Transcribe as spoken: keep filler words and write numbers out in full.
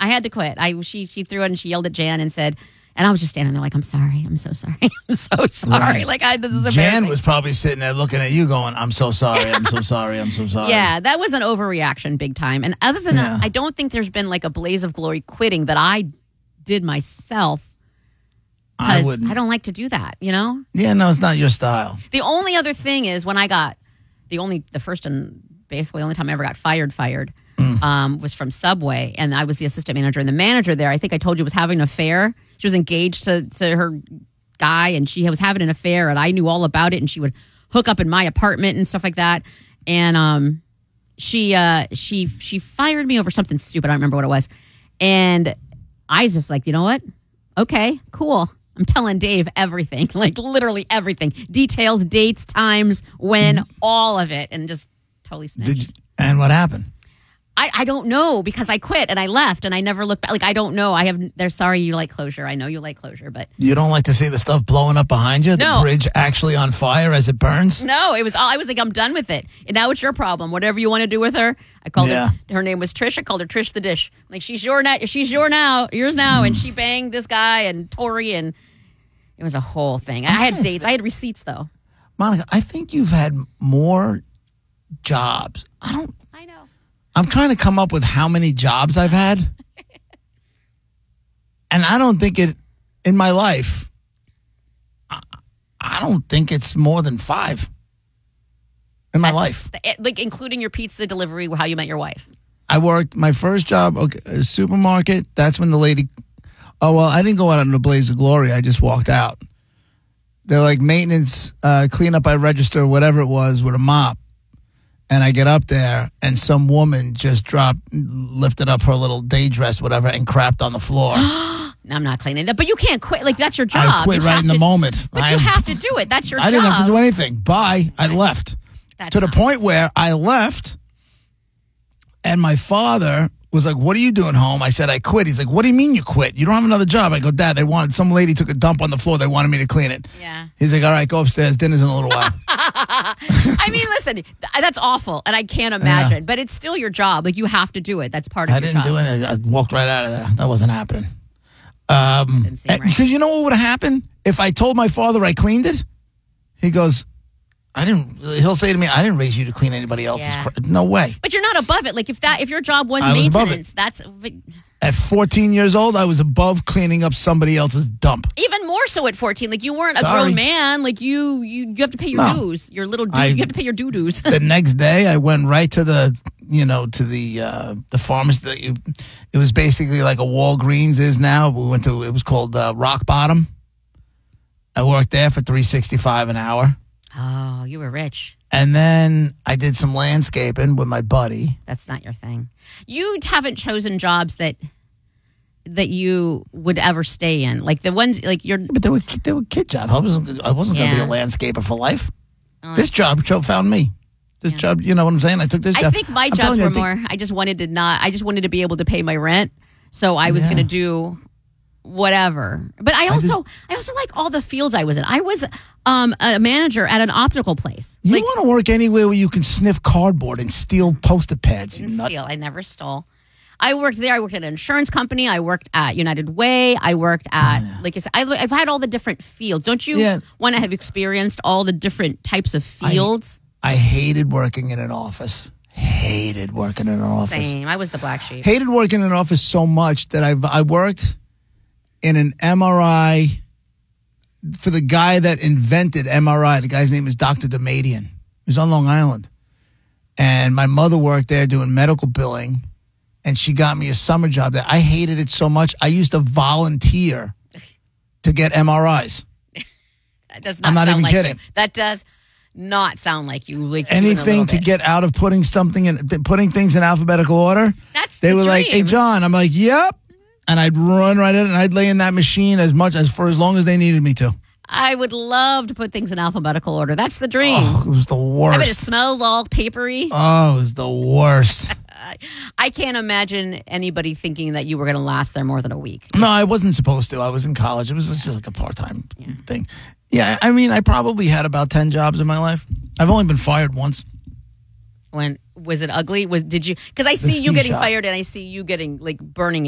had to quit. I she she threw it and she yelled at Jan and said, and I was just standing there like, I'm sorry, I'm so sorry, I'm so sorry. Right. Like I, this is Jan was probably sitting there looking at you, going, "I'm so sorry, I'm so sorry, I'm so sorry." Yeah, that was an overreaction, big time. And other than Yeah. that, I don't think there's been like a blaze of glory quitting that I did myself. I Because wouldn't. I don't like to do that, you know? Yeah, no, it's not your style. The only other thing is when I got, the only, the first and basically only time I ever got fired, fired, Mm. um, was from Subway. And I was the assistant manager. And the manager there, I think I told you, was having an affair. She was engaged to, to her guy and she was having an affair. And I knew all about it. And she would hook up in my apartment and stuff like that. And um, she, uh, she, she fired me over something stupid. I don't remember what it was. And I was just like, you know what? Okay, cool. I'm telling Dave everything, like literally everything. Details, dates, times, when, all of it. And just totally snitched. Did you, and what happened? I, I don't know because I quit and I left and I never looked back. Like, I don't know. I have, they're sorry you like closure. I know you like closure, but You don't like to see the stuff blowing up behind you? No. The bridge actually on fire as it burns? no, it was all, I was like, I'm done with it. And now it's your problem. Whatever you want to do with her. I called Yeah. her, her name was Trish. I called her Trish the Dish. Like, she's your now, she's your now, yours now. And she banged this guy and Tori and it was a whole thing. I had dates. I had receipts though. Monica, I think you've had more jobs. I don't, I know. I'm trying to come up with how many jobs I've had. And I don't think it, in my life, I, I don't think it's more than five in my That's life. the- like including your pizza delivery, how you met your wife. I worked my first job, okay, a supermarket. That's when the lady, oh, well, I didn't go out in a blaze of glory. I just walked out. They're like maintenance, uh, clean up by register, whatever it was, with a mop. And I get up there, and some woman just dropped, lifted up her little day dress, whatever, and crapped on the floor. I'm not cleaning it up, but you can't quit. Like, that's your job. I quit You right have in the to- moment. But I, you have to do it. That's your I job. didn't have to do anything. Bye. I left. That's to the not- point where I left, and my father was like, "What are you doing home?" I said, "I quit." He's like, "What do you mean you quit? You don't have another job?" I go, "Dad, they wanted, some lady took a dump on the floor. They wanted me to clean it." Yeah. He's like, "All right, go upstairs. Dinner's in a little while." I mean, listen, th- that's awful, and I can't imagine, but it's still your job. Like, you have to do it. That's part of I your didn't job. do it. I walked right out of there. That wasn't happening. Um, Didn't seem right. Because you know what would have happened? If I told my father I cleaned it, he goes, I didn't, he'll say to me, "I didn't raise you to clean anybody else's Yeah. crap." No way. But you're not above it. Like, if that, if your job was I was above maintenance, that's but At fourteen years old, I was above cleaning up somebody else's dump. even more so at fourteen. Like, you weren't a Sorry. grown man. Like, you, you, you have to pay your No. dues. Your little, due, I- you have to pay your doo doos. The next day, I went right to the, you know, to the uh, the pharmacy. It was basically like a Walgreens is now. We went to, it was called uh, Rock Bottom. I worked there for three sixty five an hour, Oh, you were rich. and then I did some landscaping with my buddy. That's not your thing. You haven't chosen jobs that that you would ever stay in. Like the ones, like you're. But they were they were kid jobs. I wasn't I wasn't going to Yeah. be a landscaper for life. Oh, This job cho- found me. This Yeah. job, you know what I'm saying? I took this I job. think my I'm jobs telling you, were I think- more. I just wanted to not. I just wanted to be able to pay my rent, so I was Yeah. going to do whatever. But I also, I, also like all the fields I was in. I was um, a manager at an optical place. You like, want to work anywhere where you can sniff cardboard and steal post-it pads. You didn't nut. steal. I never stole. I worked there. I worked at an insurance company. I worked at United Way. I worked at, like I said, I, I've had all the different fields. Don't you Yeah. want to have experienced all the different types of fields? I hated working in an office. Hated working in an office. Same. I was the black sheep. Hated working in an office so much that I've, I worked in an M R I for the guy that invented M R I. The guy's name is Doctor Damadian. He was on Long Island. And my mother worked there doing medical billing, and she got me a summer job there. I hated it so much. I used to volunteer to get M R Is. That does not I'm not sound even like kidding. you. That does not sound like you. Like you in a Anything little to bit. get out of putting something in, putting things in alphabetical order. That's They the were like, "Hey, dream. John." I'm like, "Yep." And I'd run right in and I'd lay in that machine as much as for as long as they needed me to. I would love to put things in alphabetical order. That's the dream. Oh, it was the I bet it worst. smelled all papery. Oh, it was the worst. I can't imagine anybody thinking that you were going to last there more than a week. No, I wasn't supposed to. I was in college. It was just like a part-time thing. Yeah, I mean, I probably had about ten jobs in my life. I've only been fired once. When was it ugly? Was did you? Because I see you ski getting shop. fired and I see you getting like burning